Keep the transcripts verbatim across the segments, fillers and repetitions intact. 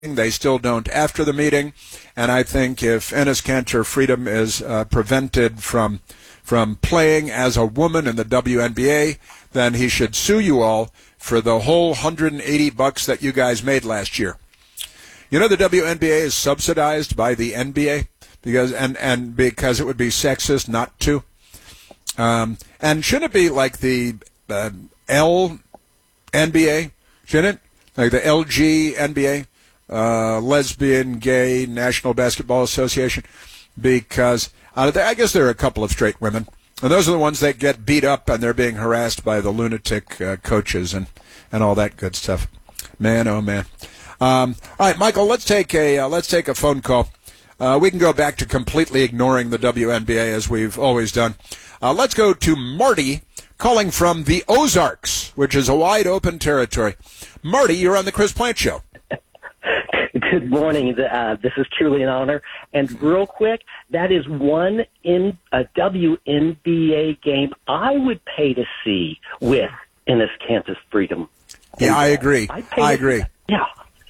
They still don't after the meeting, and I think if Enes Kanter Freedom is uh, prevented from from playing as a woman in the W N B A, then he should sue you all for the whole one hundred eighty bucks that you guys made last year. You know the W N B A is subsidized by the N B A because and and because it would be sexist not to. Um, and shouldn't it be like the uh, L N B A? Shouldn't it? Like the L G N B A? Uh, lesbian, gay, National Basketball Association, because uh, I guess there are a couple of straight women, and those are the ones that get beat up and they're being harassed by the lunatic uh, coaches and, and all that good stuff. Man, oh man. Um, all right, Michael, let's take a uh, let's take a phone call. Uh, we can go back to completely ignoring the W N B A as we've always done. Uh, let's go to Marty calling from the Ozarks, which is a wide open territory. Marty, you're on the Chris Plant Show. Good morning. Uh, this is truly an honor. And real quick, that is one in a W N B A game I would pay to see with Enes Kanter Freedom. Yeah, I agree. I agree. Yeah,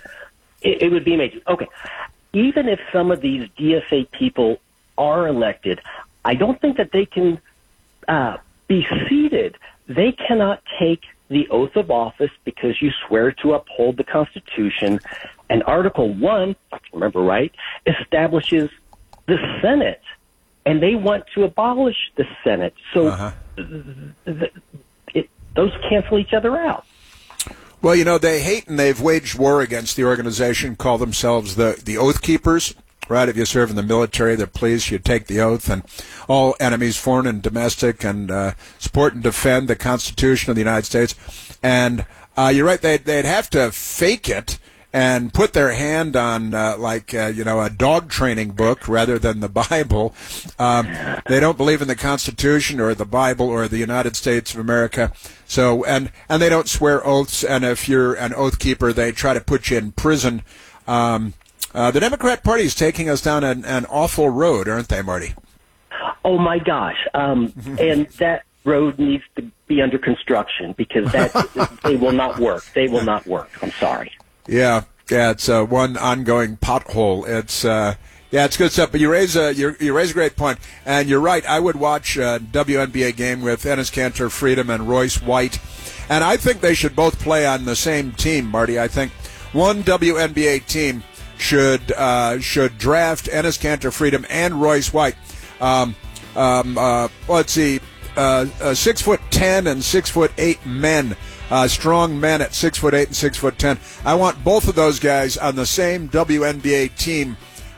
it, it would be amazing. Okay, even if some of these D S A people are elected, I don't think that they can uh, be seated. They cannot take the oath of office because you swear to uphold the Constitution. And Article one, remember right, establishes the Senate. And they want to abolish the Senate. So uh-huh. th- th- it, those cancel each other out. Well, you know, they hate and they've waged war against the organization, call themselves the, the Oath Keepers. Right, if you serve in the military, they're pleased you take the oath, and all enemies, foreign and domestic, and uh, support and defend the Constitution of the United States. And uh, you're right, they'd, they'd have to fake it and put their hand on, uh, like, uh, you know, a dog training book rather than the Bible. Um, they don't believe in the Constitution or the Bible or the United States of America. So, and, and they don't swear oaths, and if you're an oath keeper, they try to put you in prison. Um Uh, the Democrat Party is taking us down an, an awful road, aren't they, Marty? Oh, my gosh. Um, and that road needs to be under construction because that they will not work. They will not work. I'm sorry. Yeah, yeah, it's uh, one ongoing pothole. It's uh, yeah, it's good stuff. But you raise a you you raise a great point, and you're right. I would watch a W N B A game with Enes Kanter Freedom and Royce White, and I think they should both play on the same team, Marty. I think one W N B A team should uh, should draft Enes Kanter Freedom and Royce White. Um, um, uh, let's see, uh, uh, six foot ten and six foot eight men, uh, strong men at six foot eight and six foot ten. I want both of those guys on the same W N B A team,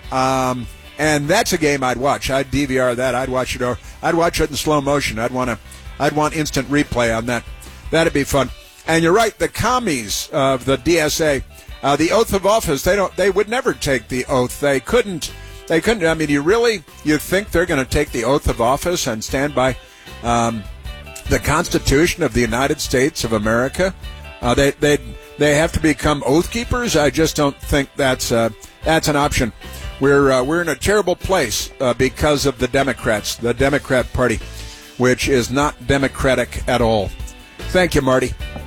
um, and that's a game I'd watch. I'd D V R that. I'd watch it. Or I'd watch it in slow motion. I'd want to. I'd want instant replay on that. That'd be fun. And you're right. The commies of the D S A. Uh, the oath of office, they don't. They would never take the oath. They couldn't. They couldn't. I mean, you really, you think they're going to take the oath of office and stand by um, the Constitution of the United States of America? Uh, they they they have to become oath keepers. I just don't think that's uh, that's an option. We're uh, we're in a terrible place uh, because of the Democrats, the Democrat Party, which is not democratic at all. Thank you, Marty.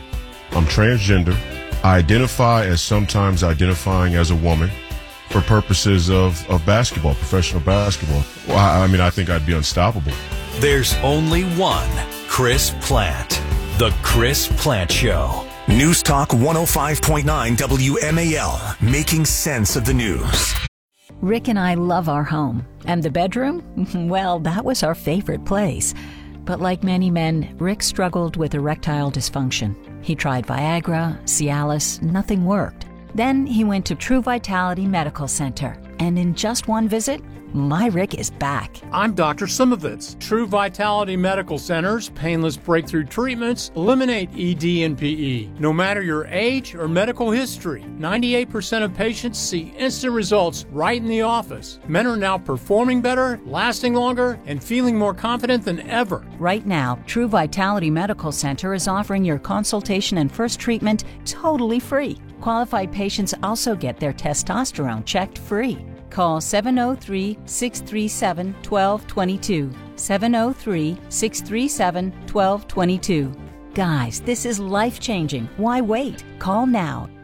I'm transgender. I identify as sometimes identifying as a woman for purposes of, of basketball, professional basketball. Well, I, I mean, I think I'd be unstoppable. There's only one Chris Plant. The Chris Plant Show. News Talk one oh five point nine W M A L. Making sense of the news. Rick and I love our home. And the bedroom? Well, that was our favorite place. But like many men, Rick struggled with erectile dysfunction. He tried Viagra, Cialis, nothing worked. Then he went to True Vitality Medical Center, and in just one visit, my Rick is back. I'm Doctor Simovitz. True Vitality Medical Center's painless breakthrough treatments eliminate E D and P E. No matter your age or medical history, ninety-eight percent of patients see instant results right in the office. Men are now performing better, lasting longer, and feeling more confident than ever. Right now, True Vitality Medical Center is offering your consultation and first treatment totally free. Qualified patients also get their testosterone checked free. Call seven oh three, six three seven, one two two two. seven oh three, six three seven, one two two two. Guys, this is life-changing. Why wait? Call now.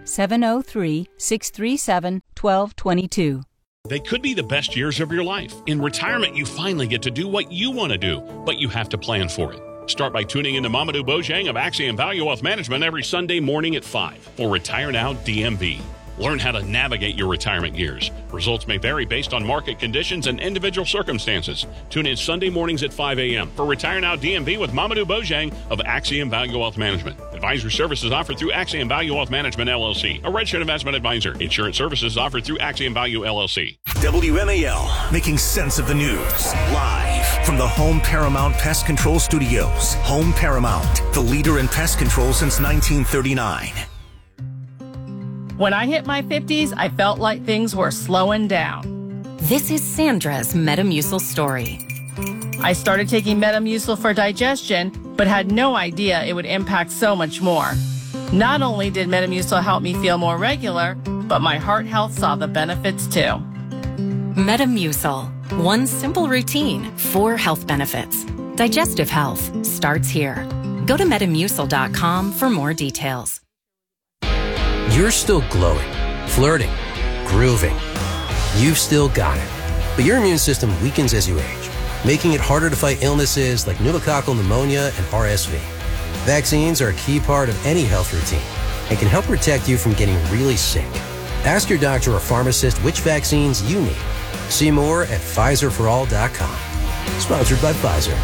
seven oh three, six three seven, one two two two. They could be the best years of your life. In retirement, you finally get to do what you want to do, but you have to plan for it. Start by tuning in to Mamadou Bojang of Axiom Value Wealth Management every Sunday morning at five for Retire Now D M V. Learn how to navigate your retirement years. Results may vary based on market conditions and individual circumstances. Tune in Sunday mornings at five a.m. for Retire Now D M V with Mamadou Bojang of Axiom Value Wealth Management. Advisory services offered through Axiom Value Wealth Management, L L C, a registered investment advisor. Insurance services offered through Axiom Value, L L C. W M A L, making sense of the news. Live from the Home Paramount Pest Control Studios. Home Paramount, the leader in pest control since nineteen thirty-nine. When I hit my fifties, I felt like things were slowing down. This is Sandra's Metamucil story. I started taking Metamucil for digestion, but had no idea it would impact so much more. Not only did Metamucil help me feel more regular, but my heart health saw the benefits too. Metamucil. One simple routine, four health benefits. Digestive health starts here. Go to Metamucil dot com for more details. You're still glowing, flirting, grooving. You've still got it. But your immune system weakens as you age, making it harder to fight illnesses like pneumococcal pneumonia and R S V. Vaccines are a key part of any health routine and can help protect you from getting really sick. Ask your doctor or pharmacist which vaccines you need. See more at Pfizer for all dot com. Sponsored by Pfizer.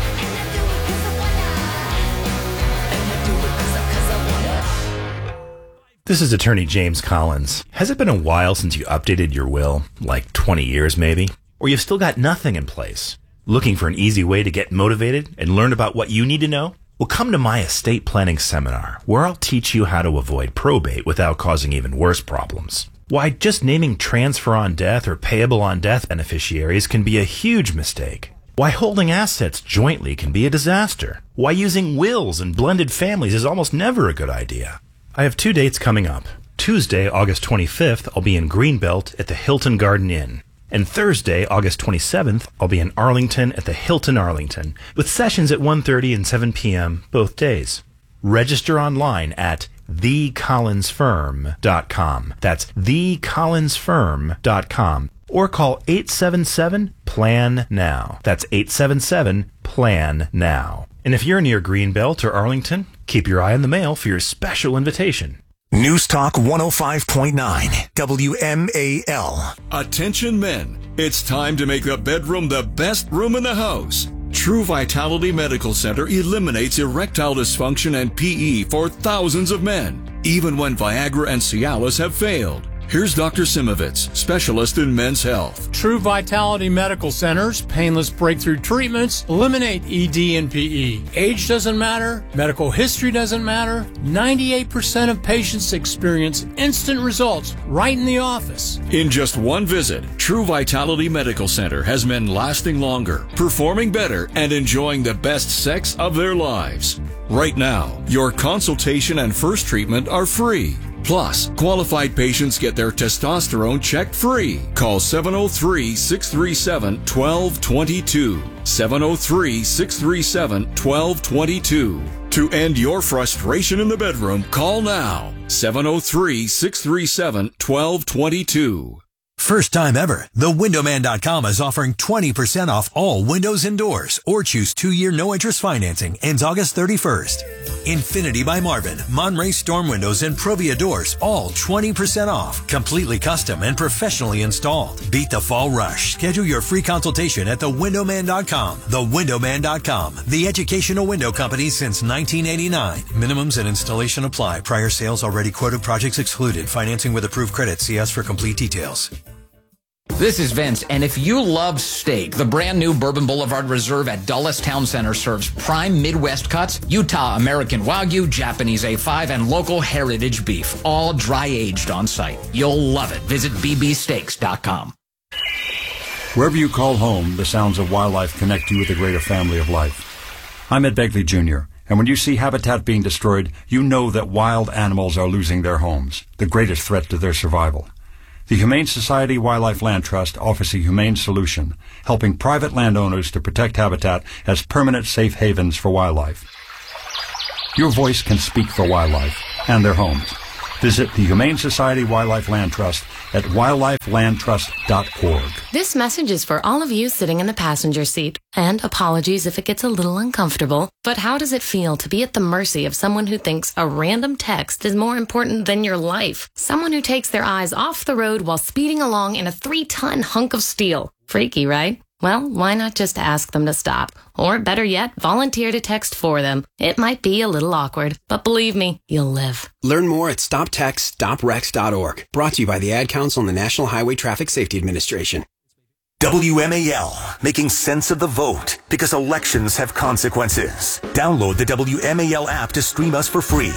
This is attorney James Collins. Has it been a while since you updated your will? Like twenty years maybe? Or you've still got nothing in place? Looking for an easy way to get motivated and learn about what you need to know? Well, come to my estate planning seminar, where I'll teach you how to avoid probate without causing even worse problems. Why just naming transfer on death or payable on death beneficiaries can be a huge mistake. Why holding assets jointly can be a disaster. Why using wills and blended families is almost never a good idea. I have two dates coming up. Tuesday, August twenty-fifth, I'll be in Greenbelt at the Hilton Garden Inn. And Thursday, August twenty-seventh, I'll be in Arlington at the Hilton Arlington, with sessions at one thirty and seven p.m. both days. Register online at the collins firm dot com. That's the collins firm dot com. Or call eight seven seven, P L A N, now. That's eight seven seven, P L A N, now. And if you're near Greenbelt or Arlington, keep your eye on the mail for your special invitation. News Talk one oh five point nine, W M A L. Attention men, it's time to make the bedroom the best room in the house. True Vitality Medical Center eliminates erectile dysfunction and P E for thousands of men, even when Viagra and Cialis have failed. Here's Doctor Simovitz, specialist in men's health. True Vitality Medical Centers, painless breakthrough treatments, eliminate E D and P E. Age doesn't matter, medical history doesn't matter. ninety-eight percent of patients experience instant results right in the office. In just one visit, True Vitality Medical Center has men lasting longer, performing better, and enjoying the best sex of their lives. Right now, your consultation and first treatment are free. Plus, qualified patients get their testosterone checked free. Call seven oh three, six three seven, one two two two. seven oh three, six three seven, one two two two. To end your frustration in the bedroom, call now. seven oh three, six three seven, one two two two. First time ever, the window man dot com is offering twenty percent off all windows and doors, or choose two-year no-interest financing. Ends August thirty-first. Infinity by Marvin, Monterey Storm Windows, and Provia Doors, all twenty percent off. Completely custom and professionally installed. Beat the fall rush. Schedule your free consultation at the window man dot com. the window man dot com, the educational window company since nineteen eighty-nine. Minimums and installation apply. Prior sales already quoted, projects excluded. Financing with approved credit. See us for complete details. This is Vince, and if you love steak, the brand new Bourbon Boulevard Reserve at Dulles Town Center serves prime Midwest cuts, Utah American Wagyu, Japanese A five, and local heritage beef, all dry-aged on site. You'll love it. Visit b b steaks dot com. Wherever you call home, the sounds of wildlife connect you with a greater family of life. I'm Ed Begley, Junior, and when you see habitat being destroyed, you know that wild animals are losing their homes, the greatest threat to their survival. The Humane Society Wildlife Land Trust offers a humane solution, helping private landowners to protect habitat as permanent safe havens for wildlife. Your voice can speak for wildlife and their homes. Visit the Humane Society Wildlife Land Trust at wildlife land trust dot org. This message is for all of you sitting in the passenger seat. And apologies if it gets a little uncomfortable, but how does it feel to be at the mercy of someone who thinks a random text is more important than your life? Someone who takes their eyes off the road while speeding along in a three-ton hunk of steel. Freaky, right? Well, why not just ask them to stop? Or better yet, volunteer to text for them. It might be a little awkward, but believe me, you'll live. Learn more at stop text stop wrecks dot org. Brought to you by the Ad Council and the National Highway Traffic Safety Administration. W M A L, making sense of the vote, because elections have consequences. Download the W M A L app to stream us for free.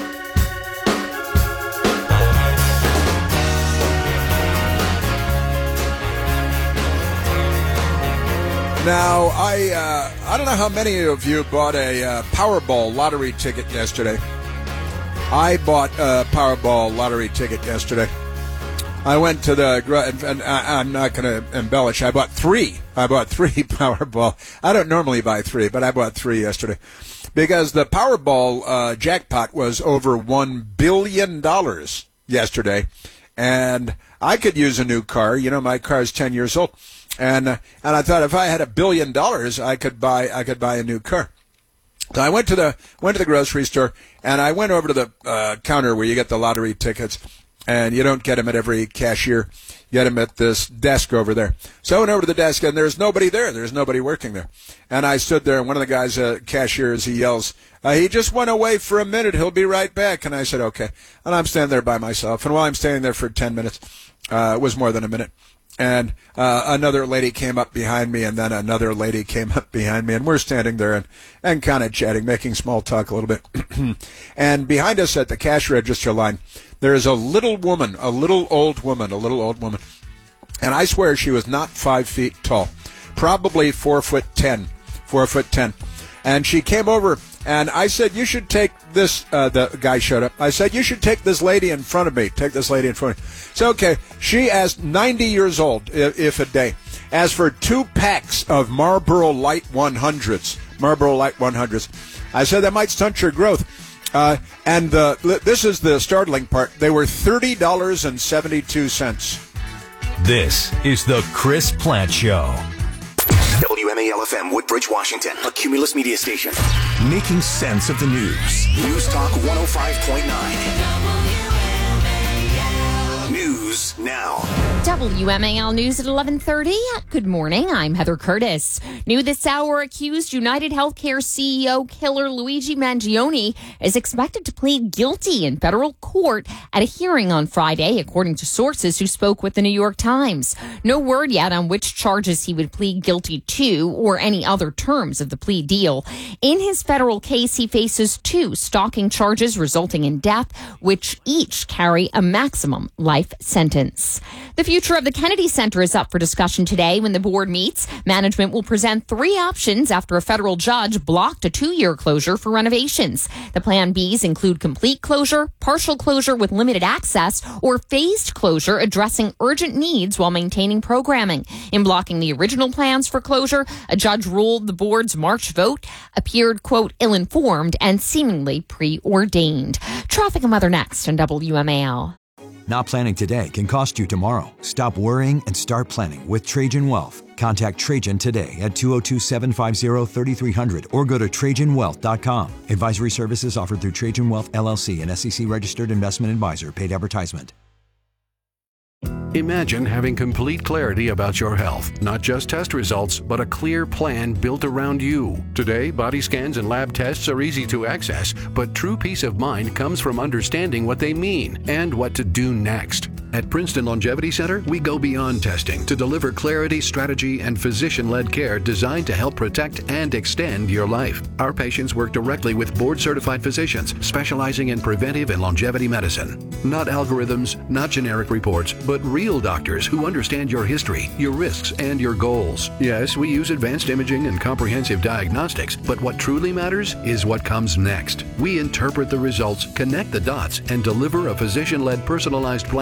Now, I uh, I don't know how many of you bought a uh, Powerball lottery ticket yesterday. I bought a Powerball lottery ticket yesterday. I went to the, and I'm not going to embellish, I bought three. I bought three Powerball. I don't normally buy three, but I bought three yesterday. Because the Powerball uh, jackpot was over one billion dollars yesterday. And I could use a new car. You know, my car is ten years old. And uh, and I thought if I had a billion dollars, I could buy I could buy a new car. So I went to the went to the grocery store, and I went over to the uh, counter where you get the lottery tickets, and you don't get them at every cashier. You get them at this desk over there. So I went over to the desk, and there's nobody there. There's nobody working there. And I stood there, and one of the guys, uh, cashiers, he yells, uh, he just went away for a minute. He'll be right back. And I said, okay. And I'm standing there by myself. And while I'm standing there for ten minutes, uh, it was more than a minute. And uh, another lady came up behind me, and then another lady came up behind me, and we're standing there and, and kind of chatting, making small talk a little bit. And behind us at the cash register line, there is a little woman, a little old woman, a little old woman. And I swear she was not five feet tall, probably four foot ten, four foot ten. And she came over, and I said, you should take this, uh, the guy showed up. I said, you should take this lady in front of me. Take this lady in front of me. So, okay, she asked ninety years old, if, if a day, asked for two packs of Marlboro Light one hundreds. Marlboro Light one hundreds. I said, that might stunt your growth. Uh, and uh, this is the startling part. They were thirty dollars and seventy-two cents. This is the Chris Plant Show. W M A L F M, Woodbridge, Washington, a Cumulus media station. Making sense of the news. News Talk one oh five point nine. News now. W M A L News at eleven thirty. Good morning. I'm Heather Curtis. New this hour, accused United Healthcare C E O killer Luigi Mangione is expected to plead guilty in federal court at a hearing on Friday, according to sources who spoke with the New York Times. No word yet on which charges he would plead guilty to or any other terms of the plea deal. In his federal case, he faces two stalking charges resulting in death, which each carry a maximum life sentence. The future of the Kennedy Center is up for discussion today when the board meets. Management will present three options after a federal judge blocked a two-year closure for renovations. The plan Bs include complete closure, partial closure with limited access, or phased closure addressing urgent needs while maintaining programming. In blocking the original plans for closure, a judge ruled the board's March vote appeared, quote, ill-informed and seemingly preordained. Traffic and weather next on W M A L. Not planning today can cost you tomorrow. Stop worrying and start planning with Trajan Wealth. Contact Trajan today at two oh two, seven five zero, three three zero zero or go to trajan wealth dot com. Advisory services offered through Trajan Wealth, L L C, an S E C-registered investment advisor. Paid advertisement. Imagine having complete clarity about your health, not just test results, but a clear plan built around you. Today, body scans and lab tests are easy to access, but true peace of mind comes from understanding what they mean and what to do next. At Princeton Longevity Center, we go beyond testing to deliver clarity, strategy, and physician-led care designed to help protect and extend your life. Our patients work directly with board-certified physicians specializing in preventive and longevity medicine. Not algorithms, not generic reports, but real doctors who understand your history, your risks, and your goals. Yes, we use advanced imaging and comprehensive diagnostics, but what truly matters is what comes next. We interpret the results, connect the dots, and deliver a physician-led personalized plan you can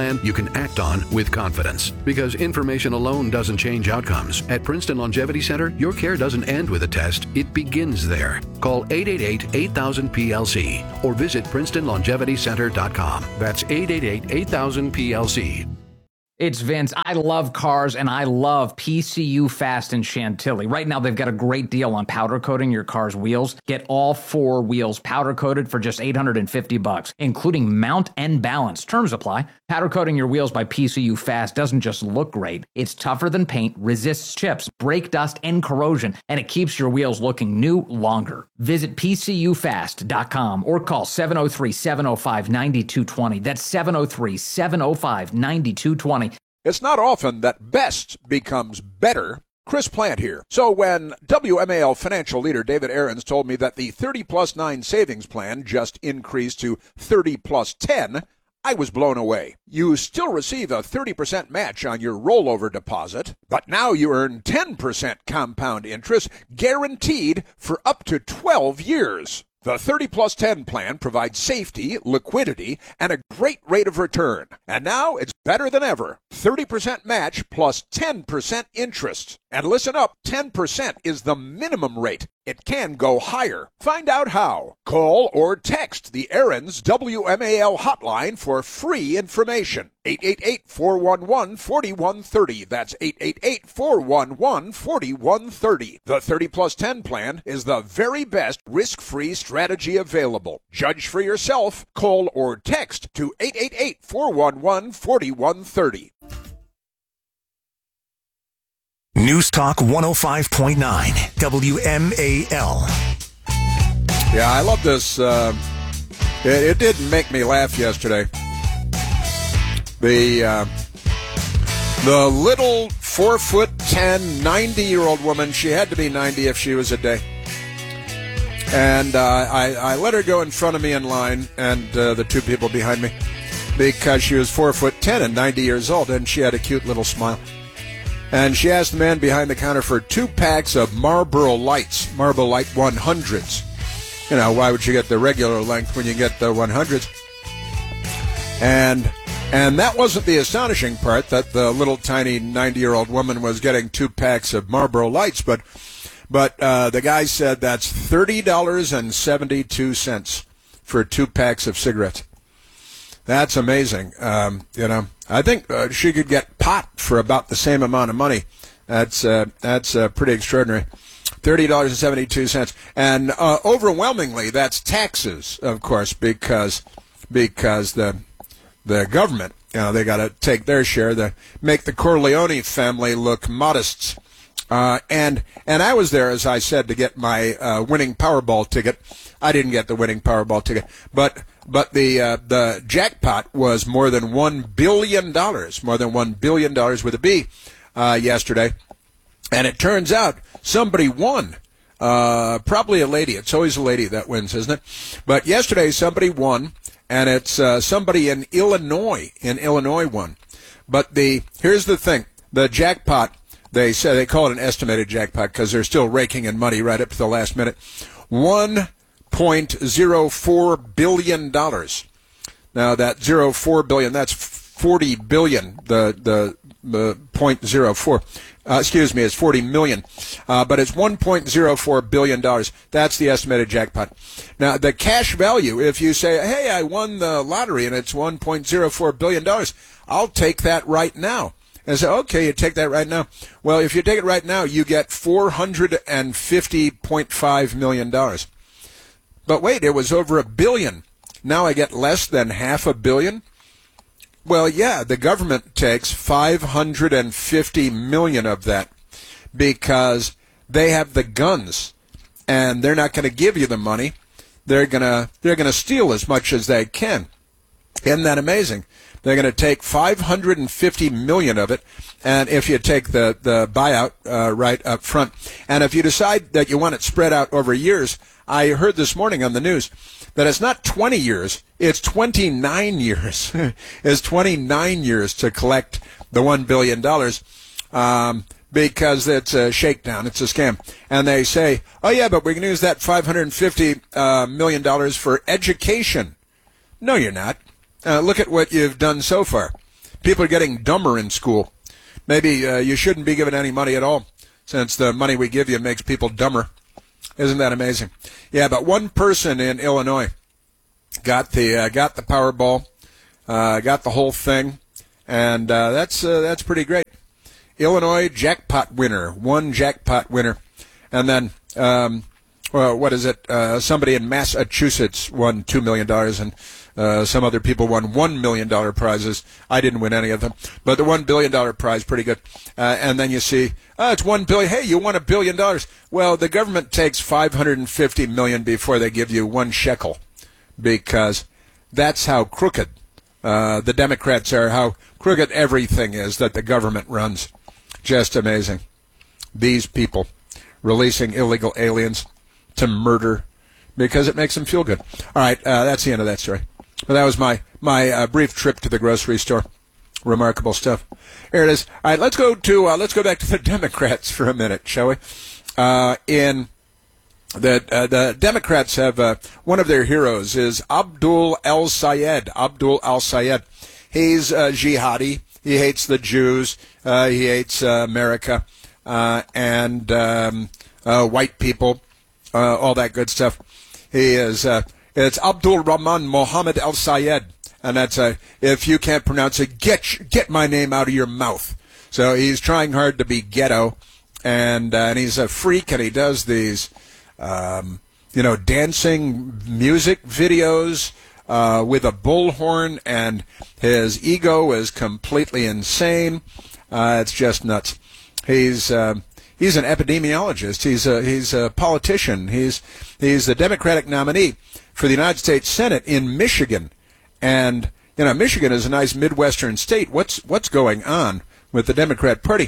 can act on with confidence. Because information alone doesn't change outcomes. At Princeton Longevity Center, your care doesn't end with a test, it begins there. Call eight eight eight, eight thousand, P L C or visit princeton longevity center dot com. That's eight eight eight, eight thousand, P L C. It's Vince. I love cars, and I love P C U Fast in Chantilly. Right now, they've got a great deal on powder coating your car's wheels. Get all four wheels powder coated for just eight hundred fifty bucks, including mount and balance. Terms apply. Powder coating your wheels by P C U Fast doesn't just look great. It's tougher than paint, resists chips, brake dust, and corrosion, and it keeps your wheels looking new longer. Visit P C U fast dot com or call seven oh three, seven oh five, nine two two oh. That's seven oh three, seven oh five, nine two two oh. It's not often that best becomes better. Chris Plant here. So when W M A L financial leader David Aarons told me that the thirty plus nine savings plan just increased to thirty plus ten, I was blown away. You still receive a thirty percent match on your rollover deposit, but now you earn ten percent compound interest guaranteed for up to twelve years. The thirty plus ten plan provides safety, liquidity, and a great rate of return. And now it's better than ever. thirty percent match plus ten percent interest. And listen up, ten percent is the minimum rate. It can go higher. Find out how. Call or text the Aarons W M A L hotline for free information. eight eight eight, four one one, four one three zero. That's eight eight eight, four one one, four one three zero. The thirty plus ten plan is the very best risk-free strategy available. Judge for yourself. Call or text to eight eight eight, four one one, four one three zero. News Talk one oh five point nine, W M A L. Yeah, I love this. Uh, it, it didn't make me laugh yesterday. The uh, the little four foot ten, ninety year old woman. She had to be ninety if she was a day. And uh, I, I let her go in front of me in line, and uh, the two people behind me, because she was four foot ten and ninety years old, and she had a cute little smile. And she asked the man behind the counter for two packs of Marlboro Lights, Marlboro Light one hundreds. You know, why would you get the regular length when you get the one hundreds? And and that wasn't the astonishing part, that the little tiny ninety-year-old woman was getting two packs of Marlboro Lights, but but uh, the guy said that's thirty dollars and seventy-two cents for two packs of cigarettes. That's amazing. Um, you know, I think uh, she could get pot for about the same amount of money. That's uh, that's uh, pretty extraordinary. thirty dollars and seventy-two cents. And uh, overwhelmingly, that's taxes, of course, because because the the government, you know, they got to take their share, to make the Corleone family look modest. Uh, and and I was there, as I said, to get my uh, winning Powerball ticket. I didn't get the winning Powerball ticket, but but the uh, the jackpot was more than one billion dollars, more than one billion dollars with a B, uh, yesterday. And it turns out somebody won. Uh, probably a lady. It's always a lady that wins, isn't it? But yesterday somebody won, and it's uh, somebody in Illinois. In Illinois won. But the here's the thing: the jackpot. They say they call it an estimated jackpot because they're still raking in money right up to the last minute. One point zero four billion dollars. Now that zero four billion, that's forty billion. The the the point zero four. Uh, excuse me, it's forty million, uh, but it's one point zero four billion dollars. That's the estimated jackpot. Now, the cash value, if you say, hey, I won the lottery and it's one point zero four billion dollars, I'll take that right now. And say, okay, you take that right now. Well, if you take it right now, you get four hundred fifty point five million dollars. But wait, it was over a billion. Now I get less than half a billion? Well, yeah, the government takes five hundred fifty million dollars of that because they have the guns, and they're not going to give you the money. They're going to they're going to steal as much as they can. Isn't that amazing? They're going to take five hundred fifty million dollars of it, and if you take the, the buyout uh, right up front, and if you decide that you want it spread out over years, I heard this morning on the news that it's not twenty years, it's twenty-nine years. It's twenty-nine years to collect the one billion dollars um, because it's a shakedown, it's a scam. And they say, oh yeah, but we can use that five hundred fifty uh, million dollars for education. No, you're not. Uh, look at what you've done so far. People are getting dumber in school. Maybe uh, you shouldn't be given any money at all, since the money we give you makes people dumber. Isn't that amazing? Yeah, but one person in Illinois got the uh, got the Powerball, uh, got the whole thing, and uh, that's uh, that's pretty great. Illinois jackpot winner, one jackpot winner, and then um, well, what is it? Uh, somebody in Massachusetts won two million dollars, and uh, some other people won one million dollar prizes. I didn't win any of them, but the one billion dollar prize, pretty good. Uh, and then you see, oh, it's one billion. Hey, you won a billion dollars. Well, the government takes five hundred fifty million before they give you one shekel, because that's how crooked uh, the Democrats are. How crooked everything is that the government runs. Just amazing. These people releasing illegal aliens to murder because it makes them feel good. All right, uh, that's the end of that story. Well, that was my my uh, brief trip to the grocery store. Remarkable stuff. Here it is. All right, let's go to uh, let's go back to the Democrats for a minute, shall we? Uh, in the uh, the Democrats have uh, one of their heroes is Abdul al-Sayed. Abdul al-Sayed. He's a jihadi. He hates the Jews. Uh, he hates uh, America uh, and um, uh, white people. Uh, all that good stuff. He is. Uh, it's Abdul Rahman Mohammed al-Sayed, and that's uh, if you can't pronounce it, get get my name out of your mouth. So he's trying hard to be ghetto, and uh, and he's a freak, and he does these, um, you know, dancing music videos. Uh, with a bullhorn, and his ego is completely insane. Uh, it's just nuts. He's uh, he's an epidemiologist. He's a he's a politician. He's he's the Democratic nominee for the United States Senate in Michigan, and you know Michigan is a nice Midwestern state. What's what's going on with the Democrat Party?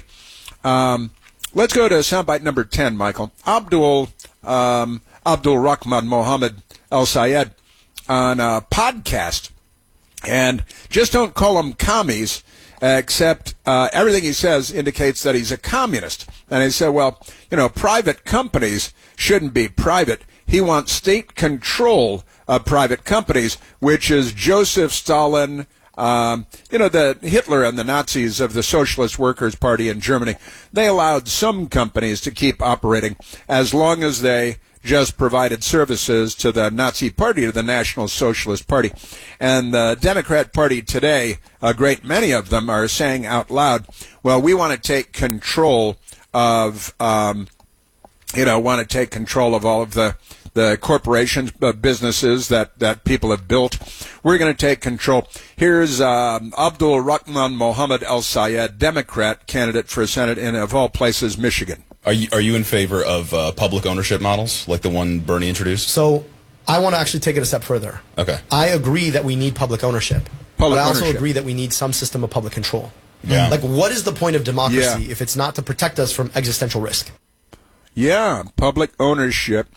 Um, let's go to soundbite number ten, Michael. Abdul um, Abdul Rahman Mohammed al-Sayed on a podcast, and just don't call him commies, except uh, everything he says indicates that he's a communist. And he said, well, you know, private companies shouldn't be private. He wants state control of private companies, which is Joseph Stalin, um, you know, the Hitler and the Nazis of the Socialist Workers' Party in Germany. They allowed some companies to keep operating as long as they just provided services to the Nazi Party, to the National Socialist Party. And the Democrat Party today, a great many of them are saying out loud, well, we want to take control of, um, you know, want to take control of all of the, the corporations, uh, businesses that, that people have built. We're going to take control. Here's um, Abdul Rahman Mohammed al-Sayed, Democrat candidate for Senate in, of all places, Michigan. Are you, are you in favor of uh, public ownership models like the one Bernie introduced? So I want to actually take it a step further. Okay. I agree that we need public ownership. Public but I also ownership. agree that we need some system of public control. Yeah. Like, what is the point of democracy Yeah. if it's not to protect us from existential risk? Yeah, public ownership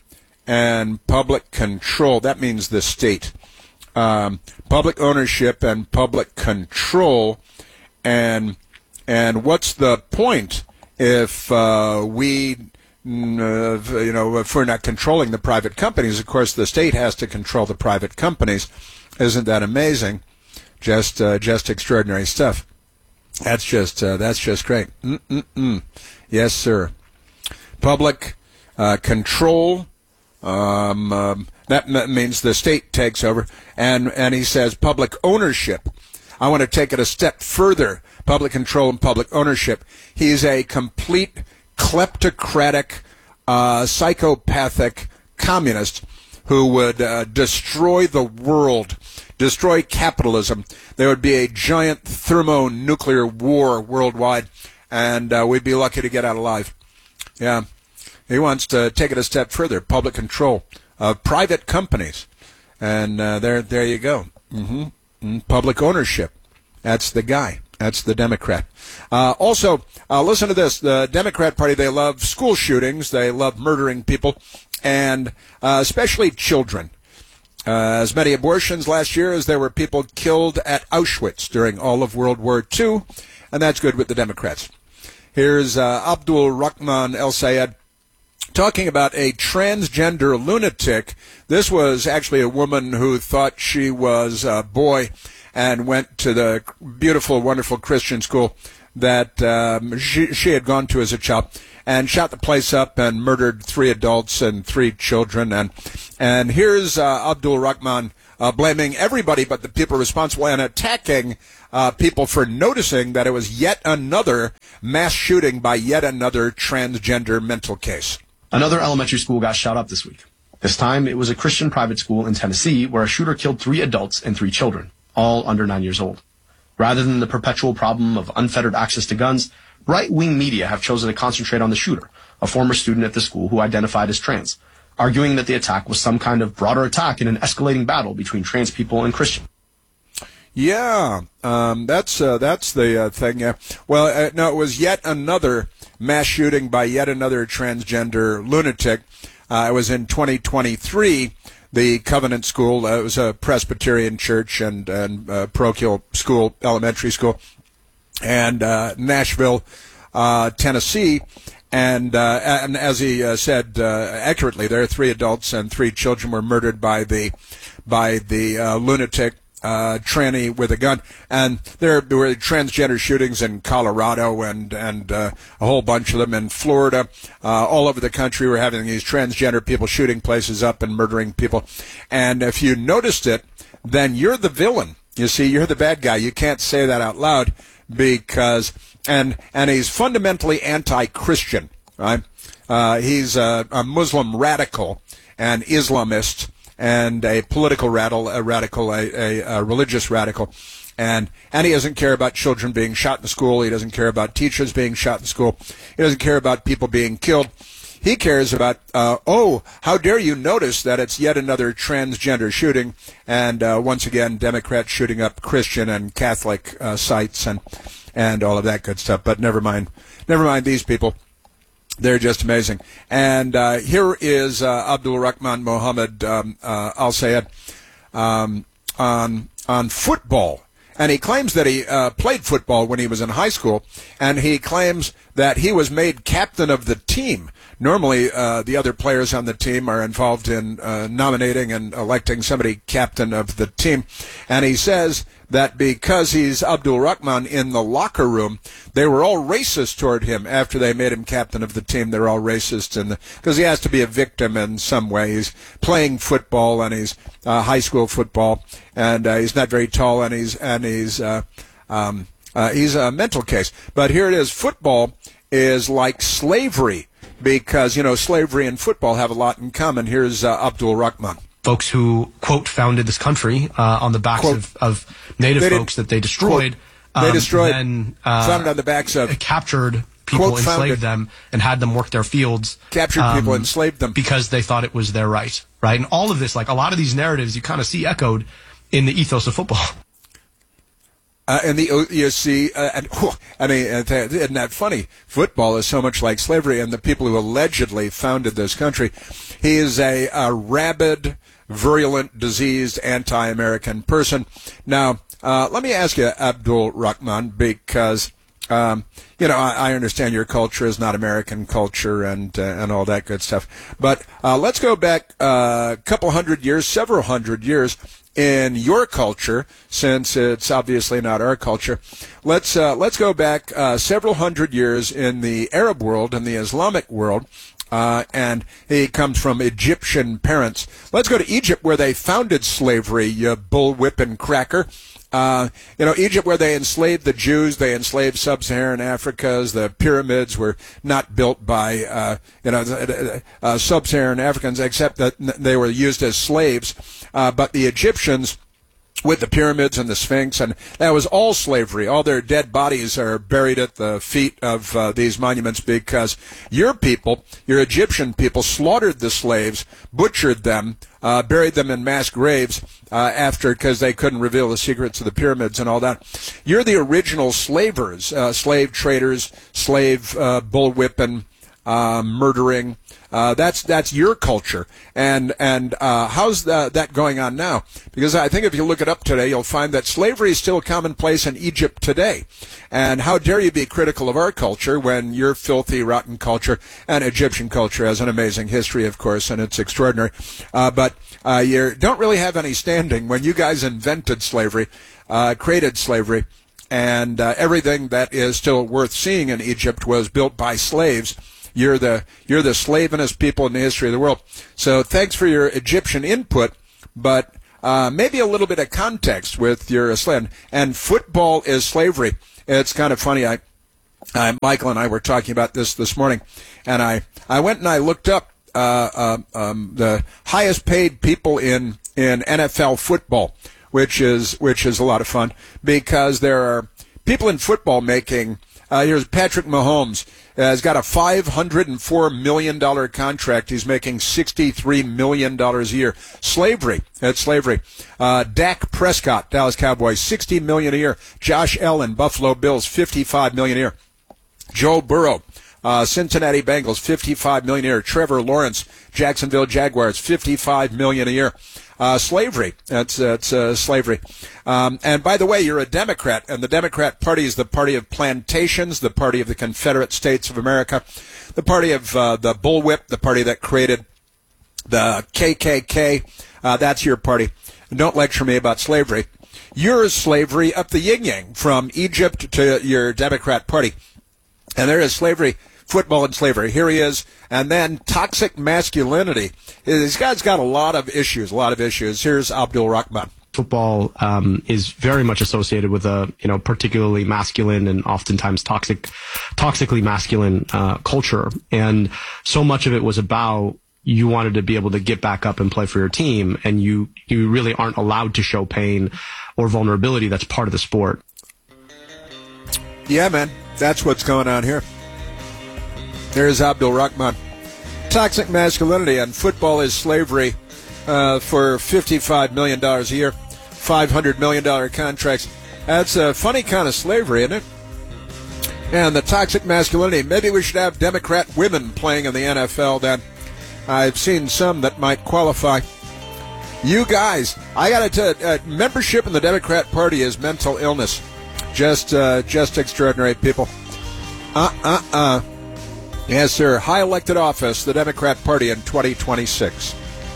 and public control. That means the state. Um, public ownership and public control. And and what's the point if uh, we, uh, you know, if we're not controlling the private companies? Of course, the state has to control the private companies. Isn't that amazing? Just uh, just extraordinary stuff. That's just uh, that's just great. Mm-mm-mm. Yes, sir. Public uh, control. Um, um, that m- means the state takes over, and and he says public ownership. I want to take it a step further. Public control and public ownership. He's a complete kleptocratic, uh, psychopathic communist who would uh, destroy the world, destroy capitalism. There would be a giant thermonuclear war worldwide, and uh, we'd be lucky to get out alive. Yeah. He wants to take it a step further, public control of private companies. And uh, there there you go. Mm-hmm. Mm-hmm. Public ownership. That's the guy. That's the Democrat. Uh, also, uh, listen to this. The Democrat Party, they love school shootings. They love murdering people, and uh, especially children. Uh, as many abortions last year as there were people killed at Auschwitz during all of World War Two, and that's good with the Democrats. Here's uh, Abdul Rahman al-Sayed talking about a transgender lunatic. This was actually a woman who thought she was a boy, and went to the beautiful, wonderful Christian school that um, she, she had gone to as a child, and shot the place up and murdered three adults and three children. And and here's uh, Abdul Rahman uh, blaming everybody but the people responsible and attacking uh, people for noticing that it was yet another mass shooting by yet another transgender mental case. Another elementary school got shot up this week. This time, it was a Christian private school in Tennessee where a shooter killed three adults and three children, all under nine years old. Rather than the perpetual problem of unfettered access to guns, right-wing media have chosen to concentrate on the shooter, a former student at the school who identified as trans, arguing that the attack was some kind of broader attack in an escalating battle between trans people and Christians. Yeah, um, that's uh, that's the uh, thing. Yeah. Well, uh, no, it was yet another mass shooting by yet another transgender lunatic. Uh, it was in twenty twenty-three. The Covenant School, uh, it was a Presbyterian church and, and uh, parochial school, elementary school, and uh, Nashville, uh, Tennessee. And, uh, and as he uh, said uh, accurately, there three adults and three children were murdered by the by the uh, lunatic uh, tranny with a gun. And there were transgender shootings in Colorado and and uh, a whole bunch of them in Florida. Uh, all over the country, we're having these transgender people shooting places up and murdering people. And if you noticed it, then you're the villain. You see, you're the bad guy. You can't say that out loud because, and and he's fundamentally anti-Christian, right? Uh, he's a, a Muslim radical, an Islamist, and a political radical, a radical, a, a, a religious radical, and and he doesn't care about children being shot in school. He doesn't care about teachers being shot in school. He doesn't care about people being killed. He cares about, uh, oh, how dare you notice that it's yet another transgender shooting, and uh, once again, Democrats shooting up Christian and Catholic uh, sites and and all of that good stuff. But never mind, never mind these people. They're just amazing. And uh, here is uh, Abdul Rahman Mohammed um, uh, Al Sayed um, on on football. And he claims that he uh, played football when he was in high school, and he claims that he was made captain of the team. Normally, uh, the other players on the team are involved in uh, nominating and electing somebody captain of the team. And he says that because he's Abdul Rahman in the locker room, they were all racist toward him after they made him captain of the team. They're all racist in the, because he has to be a victim in some way. He's playing football, and he's uh, high school football, and uh, he's not very tall, and he's and he's uh, um, uh, he's a mental case. But here it is: football is like slavery. Because, you know, slavery and football have a lot in common. Here's uh, Abdul Rahman. Folks who, quote, founded this country uh, on the backs quote, of, of native folks that they destroyed. Quote, they um, destroyed, then, uh, founded on the backs of... Captured people, quote, enslaved founded, them, and had them work their fields. Captured um, people, enslaved them. Because they thought it was their right, right? And all of this, like a lot of these narratives, you kind of see echoed in the ethos of football. Uh, and the you see, uh, and whew, I mean, isn't that funny? Football is so much like slavery, and the people who allegedly founded this country. He is a, a rabid, virulent, diseased, anti-American person. Now, uh, let me ask you, Abdul Rahman, because um, you know I, I understand your culture is not American culture and uh, and all that good stuff. But uh, let's go back uh, a couple hundred years, several hundred years. In your culture, since it's obviously not our culture, let's uh, let's go back uh, several hundred years in the Arab world and the Islamic world, uh, and he comes from Egyptian parents. Let's go to Egypt, where they founded slavery, you bullwhipping cracker. Uh, you know, Egypt, where they enslaved the Jews, they enslaved sub-Saharan Africans. The pyramids were not built by, uh, you know, uh, sub-Saharan Africans, except that they were used as slaves. Uh, but the Egyptians, with the pyramids and the Sphinx, and that was all slavery. All their dead bodies are buried at the feet of uh, these monuments because your people, your Egyptian people, slaughtered the slaves, butchered them, uh, buried them in mass graves uh, after, because they couldn't reveal the secrets of the pyramids and all that. You're the original slavers, uh, slave traders, slave uh, bullwhipping uh, murdering. Uh, that's that's your culture, and and uh, how's the, that going on now? Because I think if you look it up today, you'll find that slavery is still commonplace in Egypt today. And how dare you be critical of our culture when your filthy, rotten culture, and Egyptian culture has an amazing history, of course, and it's extraordinary. Uh, but uh, you don't really have any standing when you guys invented slavery, uh, created slavery, and uh, everything that is still worth seeing in Egypt was built by slaves. You're the you're the slavinest people in the history of the world. So thanks for your Egyptian input, but uh, maybe a little bit of context with your slave. And football is slavery. It's kind of funny. I, I, Michael and I were talking about this this morning, and I, I went and I looked up uh, uh, um, the highest paid people in, in N F L football, which is which is a lot of fun because there are people in football making. Uh, here's Patrick Mahomes. Uh, has got a five hundred four million dollars contract. He's making sixty-three million dollars a year. Slavery. That's slavery. Uh, Dak Prescott, Dallas Cowboys, sixty million dollars a year. Josh Allen, Buffalo Bills, fifty-five million dollars a year. Joe Burrow, uh, Cincinnati Bengals, fifty-five million dollars a year. Trevor Lawrence, Jacksonville Jaguars, fifty-five million dollars a year. Uh, slavery. That's, that's uh, slavery. Um, and by the way, you're a Democrat, and the Democrat Party is the party of plantations, the party of the Confederate States of America, the party of uh, the bullwhip, the party that created the K K K. Uh, that's your party. Don't lecture me about slavery. You're slavery up the yin-yang from Egypt to your Democrat Party. And there is slavery. Football and slavery. Here he is. And then toxic masculinity. This guy's got a lot of issues, a lot of issues. Here's Abdul Rahman. Football um, is very much associated with a, you know, particularly masculine and oftentimes toxic, toxically masculine uh, culture. And so much of it was about you wanted to be able to get back up and play for your team, and you, you really aren't allowed to show pain or vulnerability. That's part of the sport. Yeah, man. That's what's going on here. There's Abdul Rahman. Toxic masculinity and football is slavery uh, for fifty-five million dollars a year, five hundred million dollars contracts. That's a funny kind of slavery, isn't it? And the toxic masculinity. Maybe we should have Democrat women playing in the N F L then. I've seen some that might qualify. You guys, I got to tell you, uh, membership in the Democrat Party is mental illness. Just, uh, just extraordinary people. Uh-uh-uh. Yes, sir. High elected office, the Democrat Party in twenty twenty-six.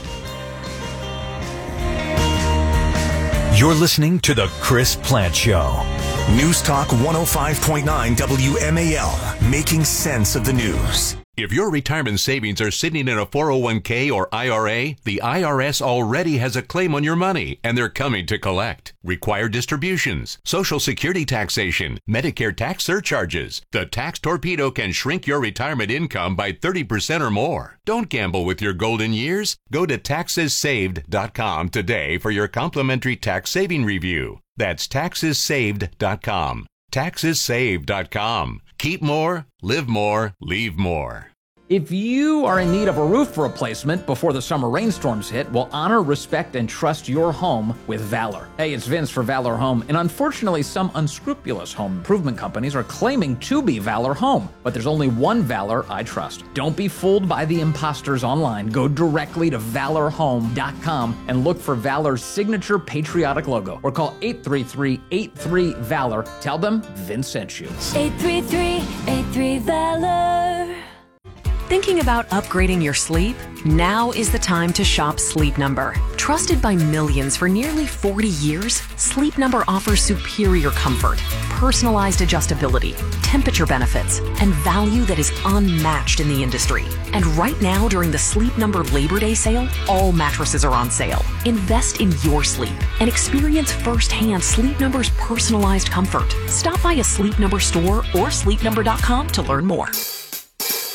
You're listening to The Chris Plant Show. News Talk one oh five point nine W M A L, making sense of the news. If your retirement savings are sitting in a four oh one k or I R A, the I R S already has a claim on your money, and they're coming to collect. Required distributions, Social Security taxation, Medicare tax surcharges. The tax torpedo can shrink your retirement income by thirty percent or more. Don't gamble with your golden years. Go to taxes saved dot com today for your complimentary tax saving review. That's taxes saved dot com. taxes saved dot com. Keep more, live more, leave more. If you are in need of a roof replacement before the summer rainstorms hit, well, honor, respect, and trust your home with Valor. Hey, it's Vince for Valor Home, and unfortunately, some unscrupulous home improvement companies are claiming to be Valor Home, but there's only one Valor I trust. Don't be fooled by the imposters online. Go directly to valor home dot com and look for Valor's signature patriotic logo, or call eight three three, eight three, VALOR. Tell them Vince sent you. eight three three, eight three, VALOR. Thinking about upgrading your sleep? Now is the time to shop Sleep Number. Trusted by millions for nearly forty years, Sleep Number offers superior comfort, personalized adjustability, temperature benefits, and value that is unmatched in the industry. And right now, during the Sleep Number Labor Day sale, all mattresses are on sale. Invest in your sleep and experience firsthand Sleep Number's personalized comfort. Stop by a Sleep Number store or sleep number dot com to learn more.